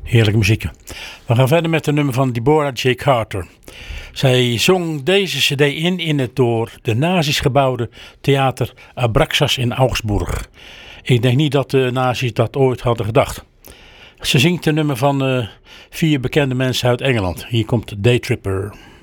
Heerlijke muziek. We gaan verder met een nummer van Deborah J. Carter. Zij zong deze cd in het door de nazi's gebouwde theater Abraxas in Augsburg. Ik denk niet dat de nazi's dat ooit hadden gedacht. Ze zingt een nummer van 4 bekende mensen uit Engeland. Hier komt Daytripper.